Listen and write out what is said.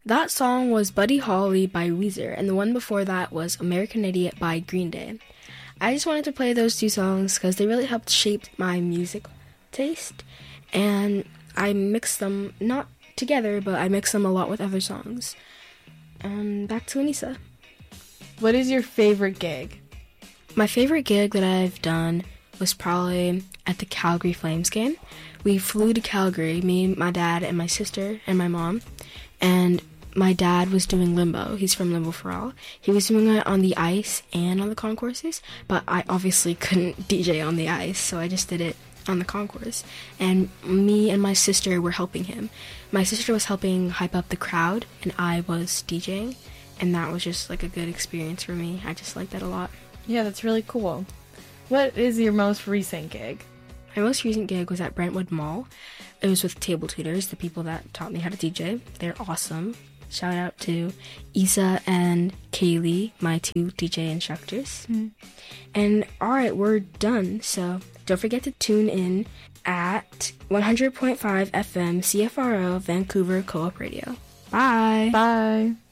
That song was Buddy Holly by Weezer, and the one before that was American Idiot by Green Day. I just wanted to play those two songs because they really helped shape my music taste, and I mix them, not together, but I mix them a lot with other songs. Back to Anissa. What is your favorite gig? My favorite gig that I've done was probably at the Calgary Flames game. We flew to Calgary, me, my dad, and my sister, and my mom, and my dad was doing limbo. He's from Limbo for All. He was doing it on the ice and on the concourses, but I obviously couldn't DJ on the ice, so I just did it on the concourse. And me and my sister were helping him. My sister was helping hype up the crowd, and I was DJing, and that was just like a good experience for me. I just like that a lot. Yeah, that's really cool. What is your most recent gig? My most recent gig was at Brentwood Mall. It was with Table Tutors, the people that taught me how to DJ. They're awesome. Shout out to Isa and Kaylee, my two DJ instructors. And alright, we're done. So don't forget to tune in at 100.5 FM CFRO Vancouver Co-op Radio. Bye! Bye!